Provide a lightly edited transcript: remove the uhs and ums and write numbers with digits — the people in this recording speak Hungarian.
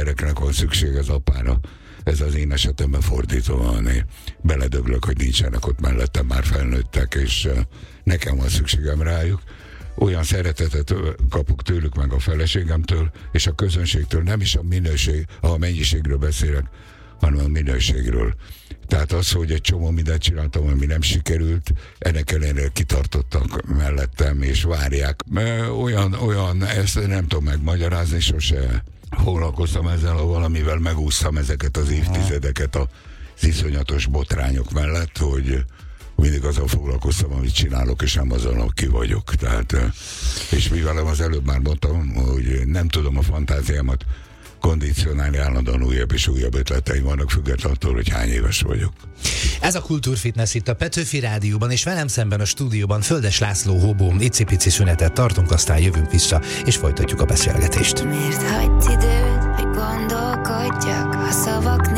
gyereknek van szükség az apára. Ez az én esetemben fordítva van. Én beledöglök, hogy nincsenek ott mellettem, már felnőttek, és nekem van szükségem rájuk. Olyan szeretetet kapok tőlük, meg a feleségemtől, és a közönségtől, nem is a mennyiségről beszélek, hanem a minőségről. Tehát az, hogy egy csomó mindent csináltam, ami nem sikerült, ennek ellenére kitartottak mellettem, és várják. Olyan, ezt nem tudom megmagyarázni, sose foglalkoztam ezzel, ha valamivel megúsztam ezeket az évtizedeket az iszonyatos botrányok mellett, hogy mindig azzal foglalkoztam, amit csinálok, és nem azon, aki vagyok. Tehát, és mivel az előbb már mondtam, hogy nem tudom a fantáziámat kondicionálni, állandóan újabb és újabb ötleteim vannak, függetlenül, hogy hány éves vagyok. Ez a Kultúrfitness itt a Petőfi Rádióban, és velem szemben a stúdióban Földes László Hobó. Icipici szünetet tartunk, aztán jövünk vissza, és folytatjuk a beszélgetést. Miért hagysz időt, hogy gondolkodjak a szavak